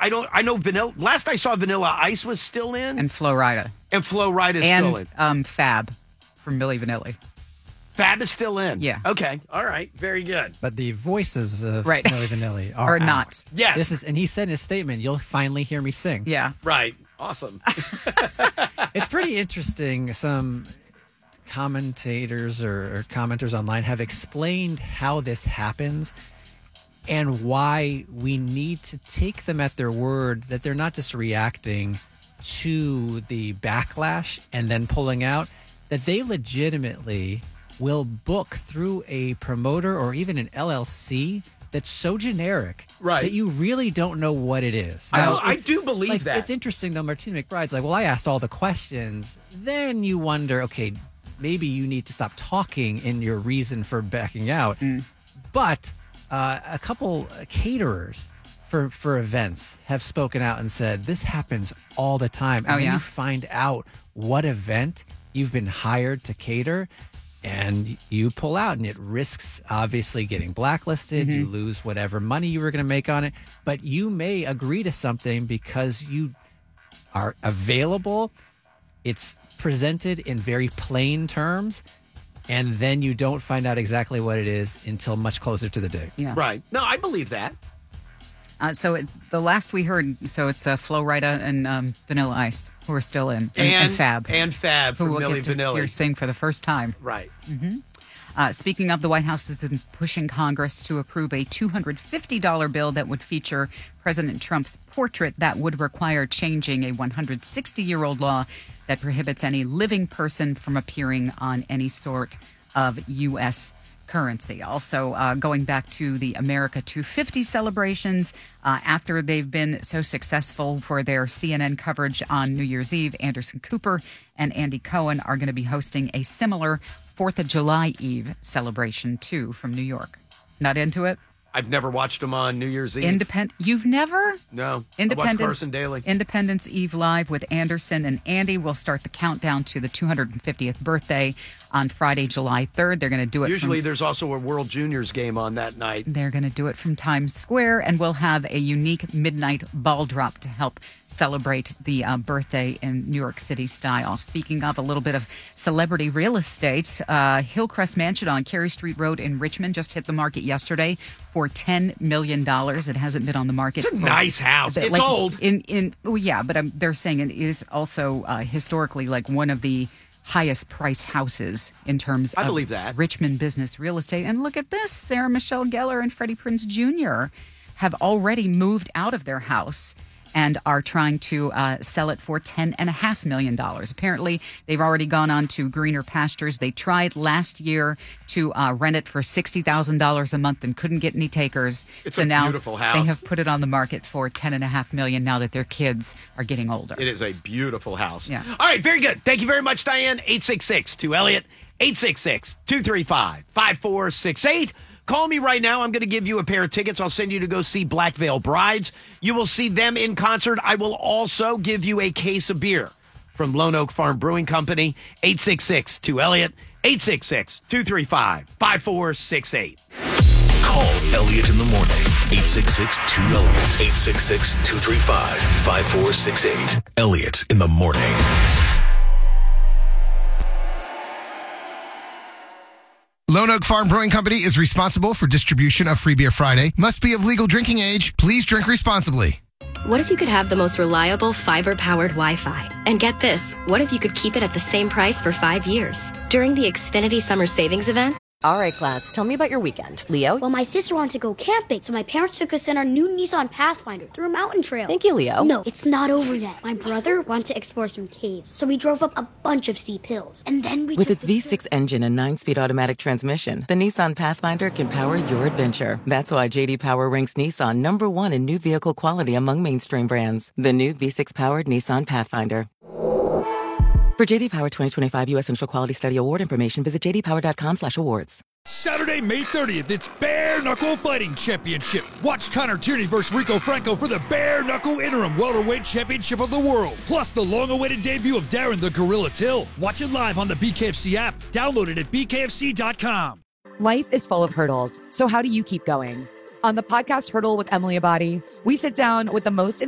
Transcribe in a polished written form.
I know Vanilla. Last I saw, Vanilla Ice was still in, And Flo Rida. and Flo Rida is still in. And Fab from Milli Vanilli. Fab is still in. Yeah. Okay. All right. Very good. But the voices of Right. Milli Vanilli Or are not. out. Yes. And he said in his statement, "You'll finally hear me sing." Yeah. Right. Awesome. It's pretty interesting. Some commentators or commenters online have explained how this happens and why we need to take them at their word, that they're not just reacting to the backlash and then pulling out, that they legitimately will book through a promoter or even an LLC that's so generic that you really don't know what it is. I do believe that. It's interesting, though. Martina McBride's like, well, I asked all the questions. Then you wonder, okay, maybe you need to stop talking in your reason for backing out. But a couple caterers for events have spoken out and said, this happens all the time. And then you find out what event you've been hired to cater, and you pull out, and it risks obviously getting blacklisted. You lose whatever money you were going to make on it, but you may agree to something because you are available. It's presented in very plain terms, and then you don't find out exactly what it is until much closer to the day. Yeah. Right. No, I believe that. The last we heard, so it's Flo Rida and Vanilla Ice who are still in, and Fab. And Fab who from we'll Milli get to Vanilli. hear sing for the first time. Right. Speaking of, the White House has been pushing Congress to approve a $250 bill that would feature President Trump's portrait that would require changing a 160-year-old law that prohibits any living person from appearing on any sort of U.S. currency. Also, going back to the America 250 celebrations, after they've been so successful for their CNN coverage on New Year's Eve, Anderson Cooper and Andy Cohen are going to be hosting a similar 4th of July Eve celebration, too, from New York. Not into it? I've never watched them on New Year's Eve. You've never? No. I watch Carson daily. Independence Eve Live with Anderson and Andy will start the countdown to the 250th birthday on Friday, July 3rd. They're going to do it. Usually there's also a World Juniors game on that night. They're going to do it from Times Square, and we'll have a unique midnight ball drop to help celebrate the birthday in New York City style. Speaking of a little bit of celebrity real estate, Hillcrest Mansion on Cary Street Road in Richmond just hit the market yesterday for $10 million. It hasn't been on the market. It's a nice house. It's old. But they're saying it is also historically like one of the highest price houses in terms I of believe that. Richmond business real estate. And look at this, Sarah Michelle Gellar and Freddie Prinze Jr. have already moved out of their house and are trying to sell it for $10.5 million. Apparently, they've already gone on to greener pastures. They tried last year to rent it for $60,000 a month and couldn't get any takers. It's a beautiful house. They have put it on the market for $10.5 million now that their kids are getting older. It is a beautiful house. Yeah. All right, very good. Thank you very much, Diane. 866-2-ELLIOT, 866-235-5468. Call me right now. I'm going to give you a pair of tickets. I'll send you to go see Black Veil Brides. You will see them in concert. I will also give you a case of beer from Lone Oak Farm Brewing Company. 866-2-ELLIOT, 866-235-5468. Call Elliot in the morning. 866-2-ELLIOT, 866-235-5468. Elliot in the morning. Lone Oak Farm Brewing Company is responsible for distribution of Free Beer Friday. Must be of legal drinking age. Please drink responsibly. What if you could have the most reliable fiber-powered Wi-Fi? And get this, what if you could keep it at the same price for 5 years? During the Xfinity Summer Savings Event, All right, class, tell me about your weekend. Leo? Well, my sister wanted to go camping, so my parents took us in our new Nissan Pathfinder through a mountain trail. Thank you, Leo. No, it's not over yet. My brother wanted to explore some caves, so we drove up a bunch of steep hills. And then we With its V6 engine and 9-speed automatic transmission, the Nissan Pathfinder can power your adventure. That's why J.D. Power ranks Nissan #1 in new vehicle quality among mainstream brands. The new V6-powered Nissan Pathfinder. For J.D. Power 2025 U.S. Central Quality Study Award information, visit jdpower.com/awards. Saturday, May 30th, it's Bare Knuckle Fighting Championship. Watch Connor Tierney versus Rico Franco for the Bare Knuckle Interim Welterweight Championship of the World. Plus the long-awaited debut of Darren the Gorilla Till. Watch it live on the BKFC app. Download it at bkfc.com. Life is full of hurdles, so how do you keep going? On the podcast Hurdle with Emily Abadi, we sit down with the most